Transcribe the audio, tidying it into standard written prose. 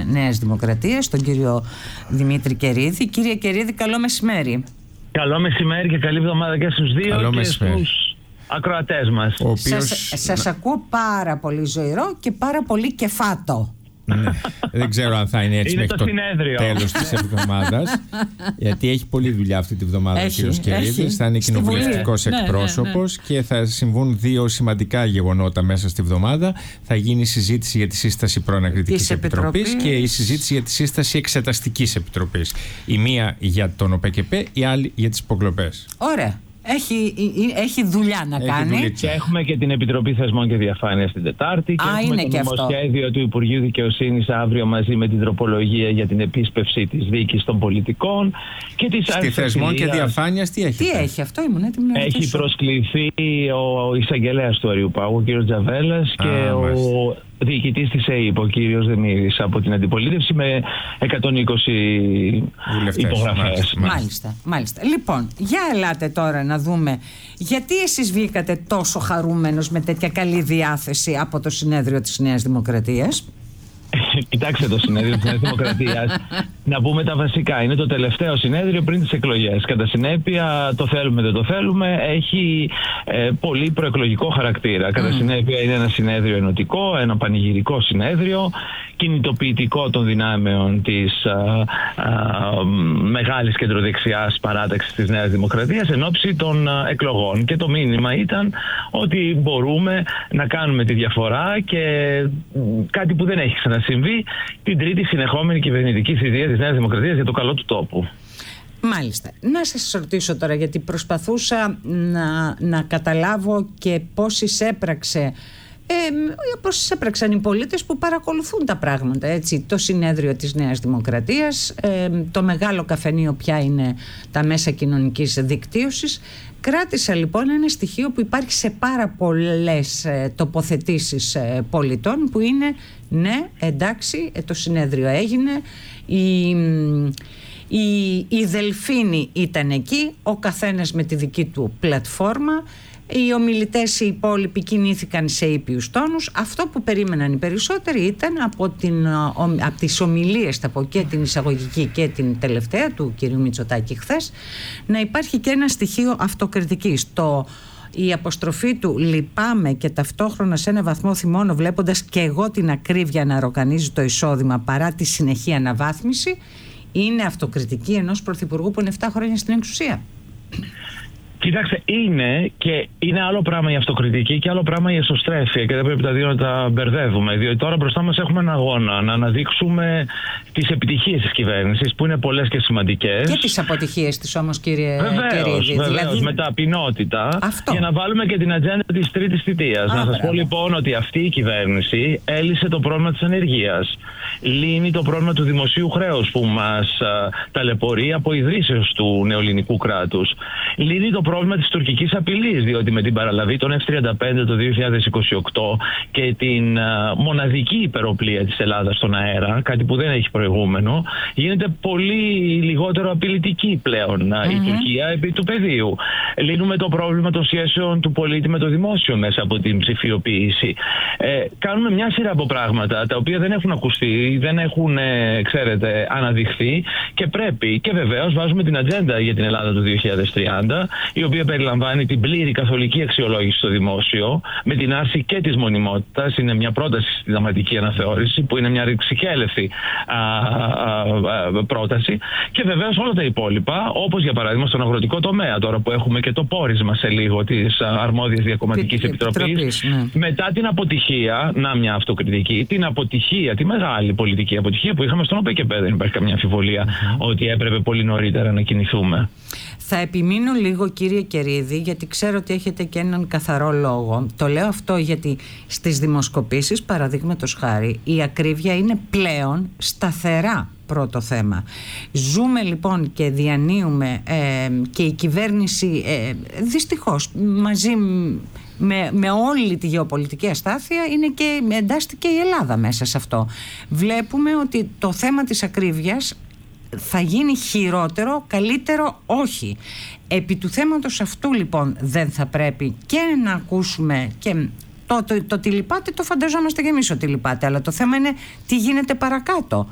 Νέας Δημοκρατίας, τον κύριο Δημήτρη Κερίδη. Κύριε Κερίδη, καλό μεσημέρι. Καλό μεσημέρι και καλή εβδομάδα και στους δύο. Καλό και μεσημέρι στους ακροατές μας. Σας ακούω πάρα πολύ ζωηρό και πάρα πολύ κεφάτο. Ναι. Δεν ξέρω αν θα είναι έτσι μέχρι το τέλος της εβδομάδας, γιατί έχει πολλή δουλειά αυτή τη βδομάδα ο κύριος Κερίδης. Θα είναι κοινοβουλευτικός εκπρόσωπος και θα συμβούν δύο σημαντικά γεγονότα μέσα στη βδομάδα. Θα γίνει η συζήτηση για τη σύσταση προανακριτικής επιτροπής και η συζήτηση για τη σύσταση εξεταστικής επιτροπής. Η μία για τον ΟΠΕΚΕΠΕ, η άλλη για τις υποκλοπές. Ωραία. Έχει δουλειά να κάνει. Και έχουμε και την Επιτροπή Θεσμών και Διαφάνειας την Τετάρτη. Και έχουμε το νομοσχέδιο του Υπουργείου Δικαιοσύνης αύριο μαζί με την τροπολογία για την επίσπευση της δίκης των πολιτικών. Και στη Θεσμών και Διαφάνειας τι έχει? Τι έχει αυτό, ήμουν έτοιμη να ρωτήσω. Έχει προσκληθεί ο εισαγγελέας του Αριουπάγου, ο κ. Τζαβέλας, και ο διοικητής της ΕΕΠ, ο κύριος Δεμήρης, από την αντιπολίτευση, με 120 υπογραφές. Μάλιστα. Λοιπόν, για ελάτε τώρα να δούμε γιατί εσείς βγήκατε τόσο χαρούμενος με τέτοια καλή διάθεση από το συνέδριο της Νέας Δημοκρατίας. Κοιτάξτε το συνέδριο της Νέας Δημοκρατίας. Να πούμε τα βασικά. Είναι το τελευταίο συνέδριο πριν τις εκλογές. Κατά συνέπεια, το θέλουμε δεν το θέλουμε, έχει πολύ προεκλογικό χαρακτήρα. Κατά συνέπεια, είναι ένα συνέδριο ενωτικό, ένα πανηγυρικό συνέδριο, κινητοποιητικό των δυνάμεων της μεγάλης κεντροδεξιάς παράταξης της Νέας Δημοκρατίας εν ώψη των εκλογών. Και το μήνυμα ήταν ότι μπορούμε να κάνουμε τη διαφορά και κάτι που δεν έχει ξανασυμβεί, την τρίτη συνεχόμενη κυβερνητική θητεία της Νέας Δημοκρατίας για το καλό του τόπου. Μάλιστα. Να σας ρωτήσω τώρα, γιατί προσπαθούσα να καταλάβω και πώς έπραξαν οι πολίτες που παρακολουθούν τα πράγματα, έτσι. Το συνέδριο της Νέας Δημοκρατίας, το μεγάλο καφενείο πια είναι τα μέσα κοινωνικής δικτύωσης. Κράτησα λοιπόν ένα στοιχείο που υπάρχει σε πάρα πολλές τοποθετήσεις πολιτών, που είναι ναι, εντάξει, το συνέδριο έγινε, η Δελφίνη ήταν εκεί, ο καθένας με τη δική του πλατφόρμα. Οι ομιλητές οι υπόλοιποι κινήθηκαν σε ήπιους τόνους. Αυτό που περίμεναν οι περισσότεροι ήταν από τις ομιλίες, θα πω, και την εισαγωγική και την τελευταία του κ. Μητσοτάκη χθες, να υπάρχει και ένα στοιχείο αυτοκριτικής. Η αποστροφή του «λυπάμαι» και ταυτόχρονα σε ένα βαθμό θυμώνω, βλέποντας και εγώ την ακρίβεια να ροκανίζει το εισόδημα παρά τη συνεχή αναβάθμιση, είναι αυτοκριτική ενός πρωθυπουργού που είναι 7 χρόνια στην εξουσία. Κοιτάξτε, είναι άλλο πράγμα η αυτοκριτική και άλλο πράγμα η εσωστρέφεια, και δεν πρέπει τα δύο να τα μπερδεύουμε. Διότι τώρα μπροστά μας έχουμε ένα αγώνα να αναδείξουμε τις επιτυχίες της κυβέρνησης, που είναι πολλές και σημαντικές. Και τις αποτυχίες της όμως, κύριε Κερίδη. Βεβαίως, δηλαδή, με ταπεινότητα, για να βάλουμε και την ατζέντα της τρίτης θητείας. Να σας πω λοιπόν ότι αυτή η κυβέρνηση έλυσε το πρόβλημα της ανεργίας. Λύνει το πρόβλημα του δημοσίου χρέους που μας ταλαιπωρεί από ιδρύσεως του νεοελληνικού κράτους. Λύνει το πρόβλημα της τουρκικής απειλής, διότι με την παραλαβή των F-35 το 2028 και την μοναδική υπεροπλία της Ελλάδας στον αέρα, κάτι που δεν έχει προηγούμενο, γίνεται πολύ λιγότερο απειλητική πλέον η Τουρκία επί του πεδίου. Λύνουμε το πρόβλημα των σχέσεων του πολίτη με το δημόσιο μέσα από την ψηφιοποίηση. Κάνουμε μια σειρά από πράγματα τα οποία δεν έχουν ακουστεί, δεν έχουν, ξέρετε, αναδειχθεί, και πρέπει, και βεβαίως βάζουμε την ατζέντα για την Ελλάδα του 2030, η οποία περιλαμβάνει την πλήρη καθολική αξιολόγηση στο δημόσιο, με την άρση και της μονιμότητας. Είναι μια πρόταση στη συνταγματική αναθεώρηση, που είναι μια ρηξικέλευθη πρόταση, και βεβαίως όλα τα υπόλοιπα, όπως για παράδειγμα στον αγροτικό τομέα, τώρα που έχουμε και το πόρισμα σε λίγο της αρμόδιας διακομματικής επιτροπής. Μετά την αποτυχία, να μια αυτοκριτική, την αποτυχία, τη μεγάλη πολιτική αποτυχία που είχαμε στον ΟΠΕΚΕΠΕ, δεν υπάρχει καμία αμφιβολία ότι έπρεπε πολύ νωρίτερα να κινηθούμε. Θα επιμείνω λίγο, κύριε Κερίδη, γιατί ξέρω ότι έχετε και έναν καθαρό λόγο. Το λέω αυτό γιατί στις δημοσκοπήσεις, παραδείγματος χάρη, η ακρίβεια είναι πλέον σταθερά πρώτο θέμα. Ζούμε λοιπόν και διανύουμε και η κυβέρνηση δυστυχώς μαζί με όλη τη γεωπολιτική αστάθεια εντάσσεται η Ελλάδα μέσα σε αυτό. Βλέπουμε ότι το θέμα της ακρίβειας θα γίνει χειρότερο, καλύτερο όχι. Επί του θέματος αυτού λοιπόν δεν θα πρέπει και να ακούσουμε και το τι λυπάτε, το φανταζόμαστε και εμείς ότι λυπάτε, αλλά το θέμα είναι τι γίνεται παρακάτω.